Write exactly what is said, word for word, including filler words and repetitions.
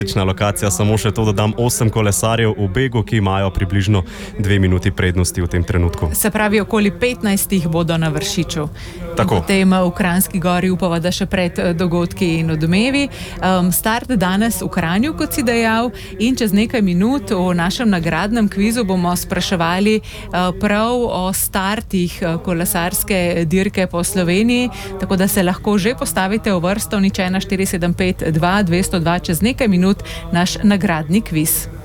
Lokacija, samo še to dodam, osem kolesarjev v begu, ki imajo približno dve minuti prednosti v tem trenutku. Se pravi, okoli petnajst bodo na Vršiču. Tako. Potem v Kranjski Gori upava, da še pred dogodki in odmevi. Um, start danes v Kranju, kot si dejal, in čez nekaj minut v našem nagradnem kvizu bomo spraševali uh, prav o startih uh, kolesarske dirke po Sloveniji, tako da se lahko že postavite v vrsto, nič ena štiri sedem pet dva dvesto dva čez nekaj minut naš nagradni kviz.